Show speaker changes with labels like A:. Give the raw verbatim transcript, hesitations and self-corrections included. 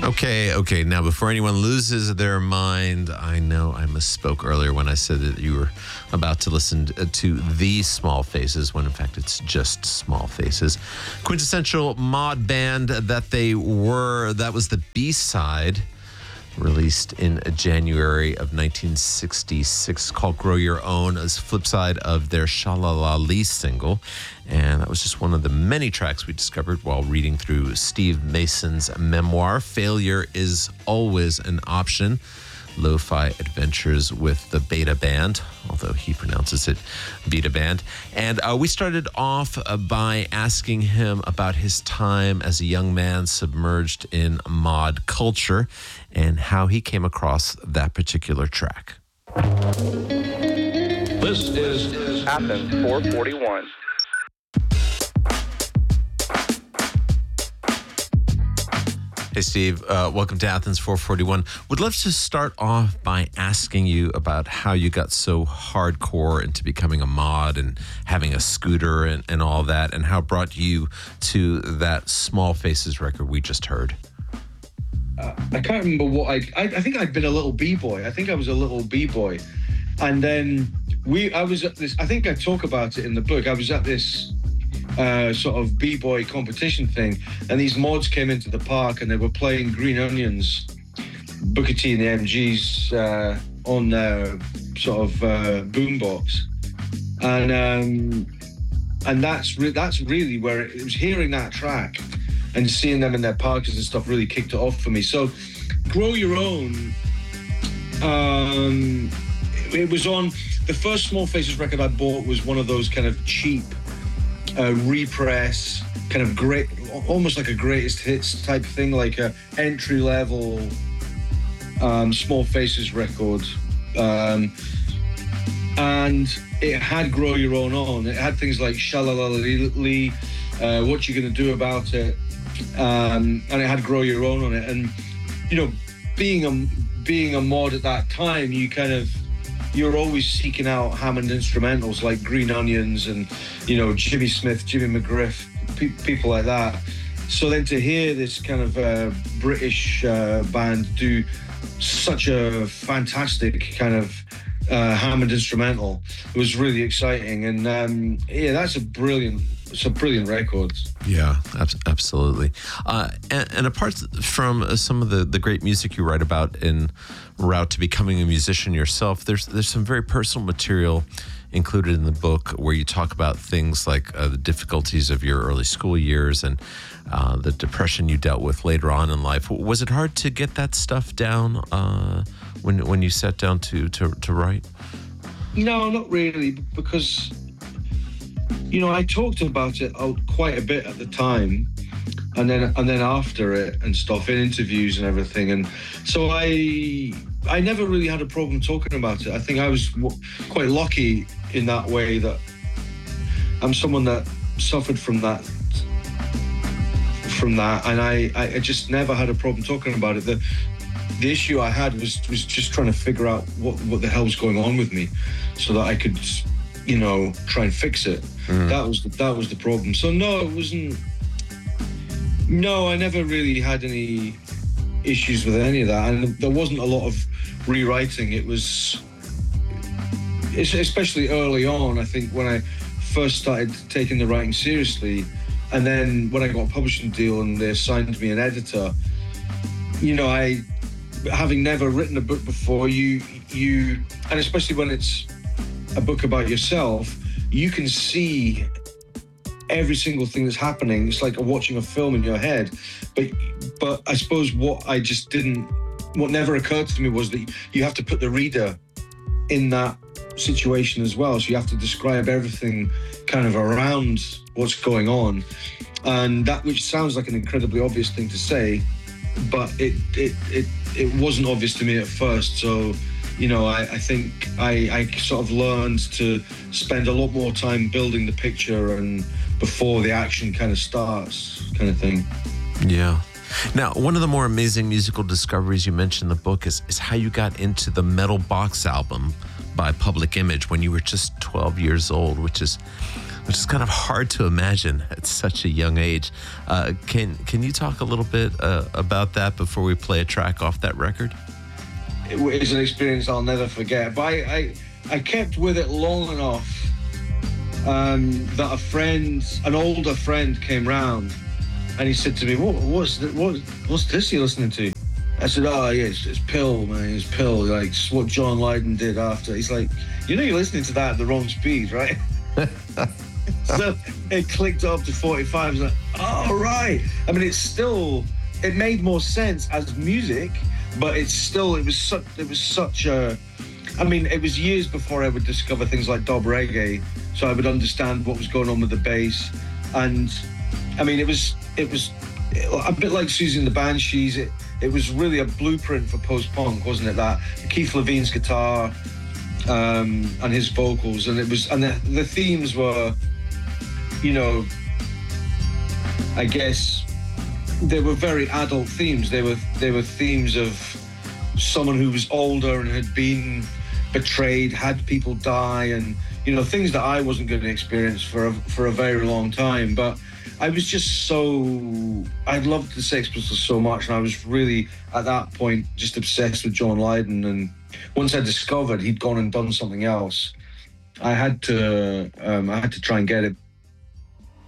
A: Okay, okay. Now, before anyone loses their mind, I know I misspoke earlier when I said that you were about to listen to the Small Faces, when in fact it's just Small Faces. Quintessential mod band that they were. That was the B-side, released in January of nineteen sixty-six, called Grow Your Own, as flip side of their Sha-La-La-Lee single. And that was just one of the many tracks we discovered while reading through Steve Mason's memoir, Failure is Always an Option, Lo-Fi Adventures with the Beta Band, although he pronounces it Beta Band. And uh, we started off uh, by asking him about his time as a young man submerged in mod culture and how he came across that particular track.
B: This is Athens four forty-one.
A: Hey, Steve. Uh, welcome to Athens four forty-one. Would love to start off by asking you about how you got so hardcore into becoming a mod and having a scooter and, and all that, and how it brought you to that Small Faces record we just heard.
C: Uh, I can't remember what I, I... I think I'd been a little b-boy. I think I was a little b-boy. And then we... I was at this... I think I talk about it in the book. I was at this... Uh, sort of b-boy competition thing, and these mods came into the park and they were playing Green Onions, Booker T and the M Gs uh, on their sort of uh, boombox, and um, and that's re- that's really where it, it was hearing that track and seeing them in their parkas and stuff really kicked it off for me. So, Grow Your Own. Um, it, it was on the first Small Faces record I bought. Was one of those kind of cheap. Uh, repress, kind of great, almost like a greatest hits type thing, like a entry level um, Small Faces record, um, and it had Grow Your Own on. It had things like Sha-La-La-Lee, uh, What You Gonna Do About It, um, and it had Grow Your Own on it. And you know, being a being a mod at that time, you kind of you're always seeking out Hammond instrumentals like Green Onions and, you know, Jimmy Smith, Jimmy McGriff, pe- people like that. So then to hear this kind of uh, British uh, band do such a fantastic kind of uh, Hammond instrumental, it was really exciting. And um, yeah, that's a brilliant, it's a brilliant record.
A: Yeah, ab- absolutely. Uh, and, and apart from some of the, the great music you write about in route to becoming a musician yourself, there's there's some very personal material included in the book where you talk about things like uh, the difficulties of your early school years and uh, the depression you dealt with later on in life. Was it hard to get that stuff down uh, when when you sat down to, to, to write?
C: No, not really, because, you know, I talked about it quite a bit at the time, and then and then after it and stuff in interviews and everything, and so I I never really had a problem talking about it. I think I was w- quite lucky in that way that I'm someone that suffered from that from that, and I I just never had a problem talking about it. The the issue I had was was just trying to figure out what what the hell was going on with me, so that I could, you know, try and fix it. Mm. That was the, that was the problem. So no, it wasn't. No, I never really had any issues with any of that, and there wasn't a lot of rewriting. It was, especially early on, I think, when I first started taking the writing seriously, and then when I got a publishing deal and they assigned me an editor, you know, I, having never written a book before, you, you, and especially when it's a book about yourself, you can see every single thing that's happening. It's like watching a film in your head. But but I suppose what I just didn't, what never occurred to me was that you have to put the reader in that situation as well. So you have to describe everything kind of around what's going on. And that, which sounds like an incredibly obvious thing to say, but it it it, it wasn't obvious to me at first. So, you know, I, I think I, I sort of learned to spend a lot more time building the picture and before the action kind of starts, kind of thing.
A: Yeah. Now, one of the more amazing musical discoveries you mentioned in the book is, is how you got into the Metal Box album by Public Image when you were just twelve years old, which is which is kind of hard to imagine at such a young age. Uh, can can you talk a little bit uh, about that before we play a track off that record?
C: It was an experience I'll never forget. But I, I, I kept with it long enough um, that a friend, an older friend, came round, and he said to me, "What, what's the, what, what's this you're listening to?" I said, "Oh, yeah, it's, it's Pill, man. It's Pill. Like it's what John Lydon did after." He's like, "You know, you're listening to that at the wrong speed, right?" So it clicked up to forty-five. I was like, "Oh, right." I mean, it's still, it made more sense as music, but it's still, it was such, it was such a. I mean, it was years before I would discover things like dub reggae, so I would understand what was going on with the bass, and I mean, it was, it was a bit like Susie and the Banshees. It, it was really a blueprint for post-punk, wasn't it? That Keith Levine's guitar um, and his vocals, and it was, and the, the themes were, you know, I guess they were very adult themes. They were they were themes of someone who was older and had been betrayed, had people die, and you know, things that I wasn't going to experience for a, for a very long time. But I was just so, I loved the Sex Pistols so much, and I was really, at that point, just obsessed with John Lydon. And once I discovered he'd gone and done something else, I had to, um, I had to try and get it